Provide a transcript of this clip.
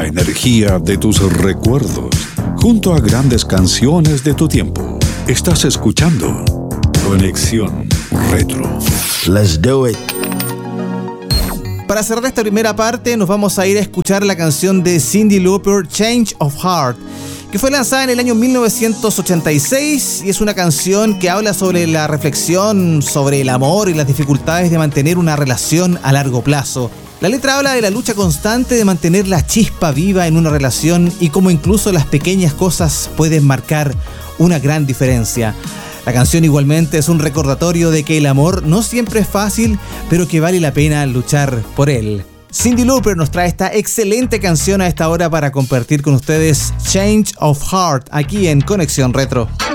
energía de tus recuerdos, junto a grandes canciones de tu tiempo. Estás escuchando Conexión Retro. Let's do it. Para cerrar esta primera parte, nos vamos a ir a escuchar la canción de Cyndi Lauper, Change of Heart, que fue lanzada en el año 1986 y es una canción que habla sobre la reflexión sobre el amor y las dificultades de mantener una relación a largo plazo. La letra habla de la lucha constante de mantener la chispa viva en una relación y cómo incluso las pequeñas cosas pueden marcar una gran diferencia. La canción igualmente es un recordatorio de que el amor no siempre es fácil, pero que vale la pena luchar por él. Cyndi Lauper nos trae esta excelente canción a esta hora para compartir con ustedes Change of Heart aquí en Conexión Retro.